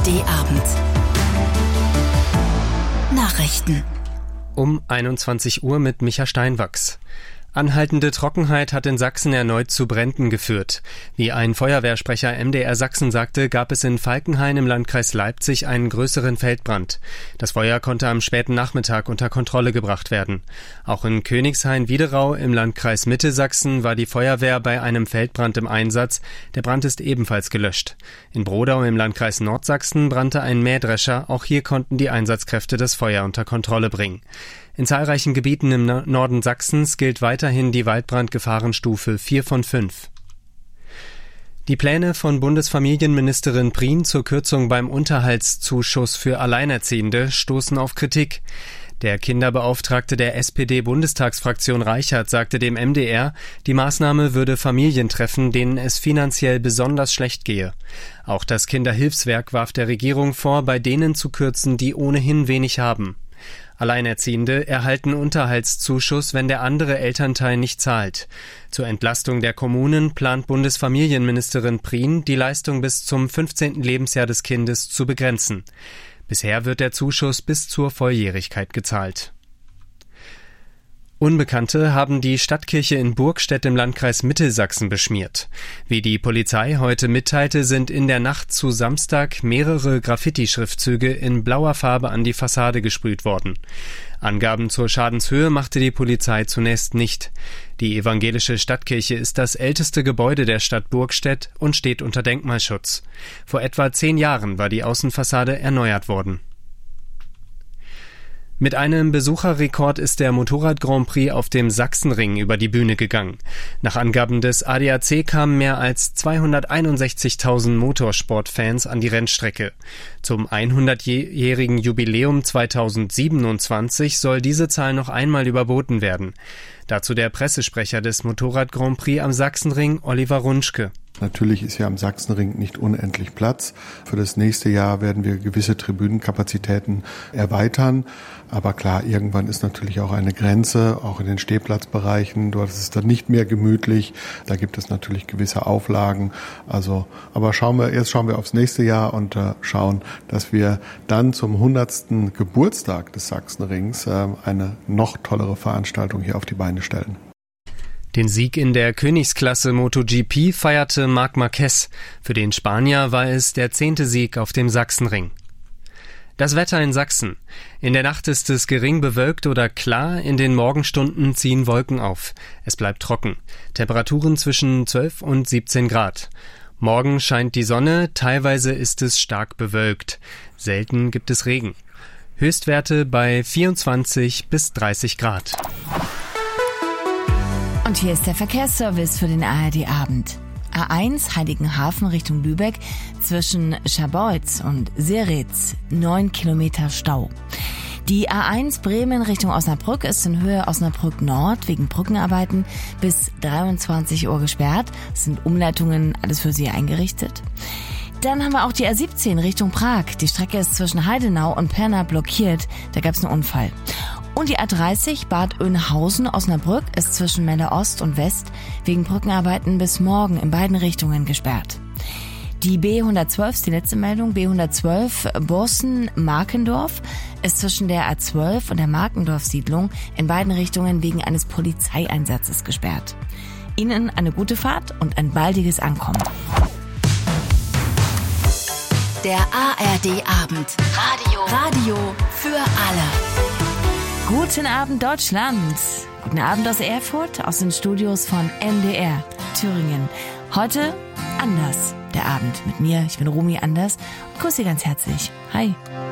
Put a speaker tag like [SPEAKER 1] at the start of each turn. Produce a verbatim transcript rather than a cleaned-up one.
[SPEAKER 1] D-Abend. Nachrichten.
[SPEAKER 2] Um einundzwanzig Uhr mit Micha Steinwachs. Anhaltende Trockenheit hat in Sachsen erneut zu Bränden geführt. Wie ein Feuerwehrsprecher M D R Sachsen sagte, gab es in Falkenhain im Landkreis Leipzig einen größeren Feldbrand. Das Feuer konnte am späten Nachmittag unter Kontrolle gebracht werden. Auch in Königshain-Wiederau im Landkreis Mitte Sachsen war die Feuerwehr bei einem Feldbrand im Einsatz. Der Brand ist ebenfalls gelöscht. In Brodau im Landkreis Nordsachsen brannte ein Mähdrescher. Auch hier konnten die Einsatzkräfte das Feuer unter Kontrolle bringen. In zahlreichen Gebieten im Norden Sachsens gilt weiterhin die Waldbrandgefahrenstufe vier von fünf. Die Pläne von Bundesfamilienministerin Prien zur Kürzung beim Unterhaltszuschuss für Alleinerziehende stoßen auf Kritik. Der Kinderbeauftragte der S P D-Bundestagsfraktion Reichert sagte dem M D R, die Maßnahme würde Familien treffen, denen es finanziell besonders schlecht gehe. Auch das Kinderhilfswerk warf der Regierung vor, bei denen zu kürzen, die ohnehin wenig haben. Alleinerziehende erhalten Unterhaltszuschuss, wenn der andere Elternteil nicht zahlt. Zur Entlastung der Kommunen plant Bundesfamilienministerin Prien, die Leistung bis zum fünfzehnten Lebensjahr des Kindes zu begrenzen. Bisher wird der Zuschuss bis zur Volljährigkeit gezahlt. Unbekannte haben die Stadtkirche in Burgstedt im Landkreis Mittelsachsen beschmiert. Wie die Polizei heute mitteilte, sind in der Nacht zu Samstag mehrere Graffiti-Schriftzüge in blauer Farbe an die Fassade gesprüht worden. Angaben zur Schadenshöhe machte die Polizei zunächst nicht. Die evangelische Stadtkirche ist das älteste Gebäude der Stadt Burgstedt und steht unter Denkmalschutz. Vor etwa zehn Jahren war die Außenfassade erneuert worden. Mit einem Besucherrekord ist der Motorrad-Grand Prix auf dem Sachsenring über die Bühne gegangen. Nach Angaben des A D A C kamen mehr als zweihunderteinundsechzigtausend Motorsportfans an die Rennstrecke. Zum hundertjährigen Jubiläum zweitausendsiebenundzwanzig soll diese Zahl noch einmal überboten werden. Dazu der Pressesprecher des Motorrad-Grand Prix am Sachsenring, Oliver Runschke.
[SPEAKER 3] Natürlich ist ja am Sachsenring nicht unendlich Platz. Für das nächste Jahr werden wir gewisse Tribünenkapazitäten erweitern. Aber klar, irgendwann ist natürlich auch eine Grenze, auch in den Stehplatzbereichen. Dort ist es dann nicht mehr gemütlich. Da gibt es natürlich gewisse Auflagen. Also, aber schauen wir, erst schauen wir aufs nächste Jahr und äh, schauen, dass wir dann zum hundertsten Geburtstag des Sachsenrings äh, eine noch tollere Veranstaltung hier auf die Beine stellen.
[SPEAKER 2] Den Sieg in der Königsklasse MotoGP feierte Marc Marquez. Für den Spanier war es der zehnte Sieg auf dem Sachsenring. Das Wetter in Sachsen. In der Nacht ist es gering bewölkt oder klar, in den Morgenstunden ziehen Wolken auf. Es bleibt trocken. Temperaturen zwischen zwölf und siebzehn Grad. Morgen scheint die Sonne, teilweise ist es stark bewölkt. Selten gibt es Regen. Höchstwerte bei vierundzwanzig bis dreißig Grad.
[SPEAKER 1] Und hier ist der Verkehrsservice für den A R D-Abend. A eins Heiligenhafen Richtung Lübeck zwischen Scharbeutz und Seritz, neun Kilometer Stau. Die A eins Bremen Richtung Osnabrück ist in Höhe Osnabrück Nord wegen Brückenarbeiten bis dreiundzwanzig Uhr gesperrt. Es sind Umleitungen, alles für Sie eingerichtet. Dann haben wir auch die A siebzehn Richtung Prag. Die Strecke ist zwischen Heidenau und Pirna blockiert. Da gab es einen Unfall. Und die A dreißig Bad Oeynhausen-Osnabrück ist zwischen Melle Ost und West wegen Brückenarbeiten bis morgen in beiden Richtungen gesperrt. Die B hundertzwölf ist die letzte Meldung. B hundertzwölf Borssen-Markendorf ist zwischen der A zwölf und der Markendorf-Siedlung in beiden Richtungen wegen eines Polizeieinsatzes gesperrt. Ihnen eine gute Fahrt und ein baldiges Ankommen.
[SPEAKER 4] Der A R D-Abend. Radio. Radio für alle.
[SPEAKER 1] Guten Abend, Deutschland. Guten Abend aus Erfurt, aus den Studios von M D R Thüringen. Heute anders, der Abend mit mir. Ich bin Romy Anders und grüße Sie ganz herzlich. Hi.